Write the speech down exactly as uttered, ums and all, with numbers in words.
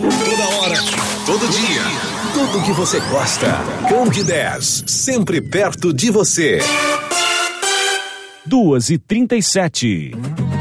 Toda hora, todo dia, tudo que você gosta. Candidez, sempre perto de você. duas e trinta e sete.